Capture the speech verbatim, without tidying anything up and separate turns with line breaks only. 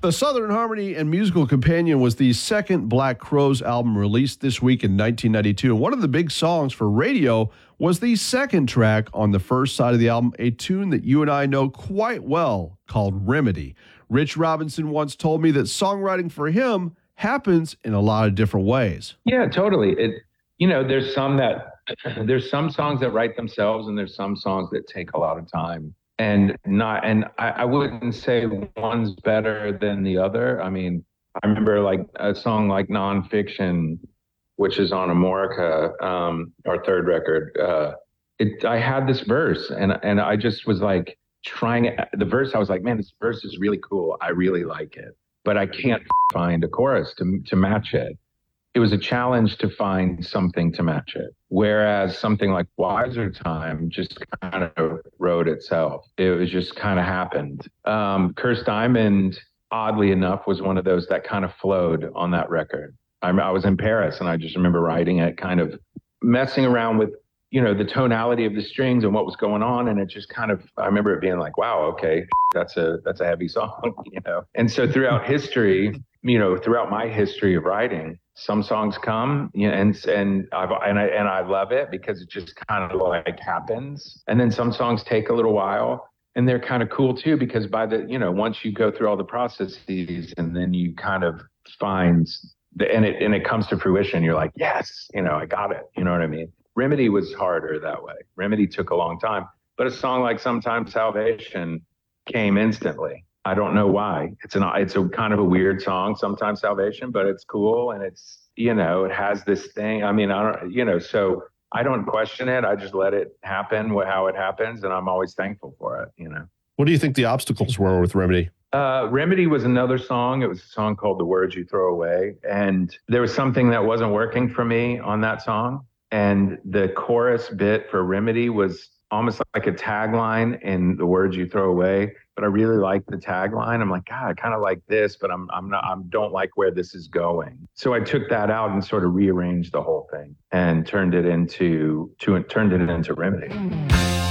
The Southern Harmony and Musical Companion was the second Black Crowes album released this week in nineteen ninety-two. And one of the big songs for radio was the second track on the first side of the album, a tune that you and I know quite well called Remedy. Rich Robinson once told me that songwriting for him happens in a lot of different ways.
Yeah, totally. It, you know, there's some that, there's some songs that write themselves and there's some songs that take a lot of time. And not, and I, I wouldn't say one's better than the other. I mean, I remember like a song like Nonfiction, which is on Amorica, um, our third record. Uh, it, I had this verse, and and I just was like trying the verse. I was like, man, this verse is really cool. I really like it, but I can't find a chorus to to match it. It was a challenge to find something to match it. Whereas something like Wiser Time just kind of wrote itself. It was just kind of happened. Um, Curse Diamond, oddly enough, was one of those that kind of flowed on that record. I, I was in Paris and I just remember writing it, kind of messing around with, you know, the tonality of the strings and what was going on. And it just kind of, I remember it being like, wow, okay, that's a, that's a heavy song, you know? And so throughout history, you know, throughout my history of writing, some songs come, you know, and and I've and I and I love it because it just kind of like happens. And then some songs take a little while, and they're kind of cool too because by the you know once you go through all the processes and then you kind of find the and it and it comes to fruition, you're like, yes, you know, I got it. You know what I mean? Remedy was harder that way. Remedy took a long time, but a song like Sometimes Salvation came instantly. I don't know why. It's an it's a kind of a weird song, Sometimes Salvation, but it's cool and it's, you know, it has this thing. I mean, I don't, you know, so I don't question it. I just let it happen how it happens, and I'm always thankful for it, you know.
What do you think the obstacles were with Remedy?
Uh, Remedy was another song. It was a song called The Words You Throw Away, and there was something that wasn't working for me on that song. And the chorus bit for Remedy was almost like a tagline in The Words You Throw Away. But I really like the tagline. I'm like, God, I kind of like this, but I'm I'm not I don't like where this is going. So I took that out and sort of rearranged the whole thing and turned it into to turned it into Remedy.